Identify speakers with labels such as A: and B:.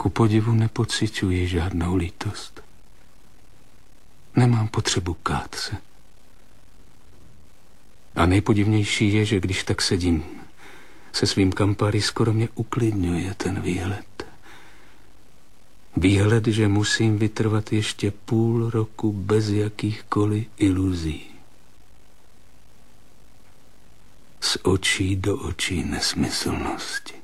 A: Ku podivu nepociťuji žádnou lítost. Nemám potřebu kát se. A nejpodivnější je, že když tak sedím se svým Campari, skoro mě uklidňuje ten výhled. Výhled, že musím vytrvat ještě půl roku bez jakýchkoliv iluzí. Z očí do očí nesmyslnosti.